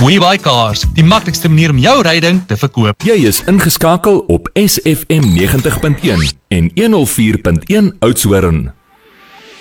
WeBuyCars, die maklikste manier om jou ryding te verkoop. Jy is ingeskakel op SFM 90.1 en 104.1 Oudtshoorn.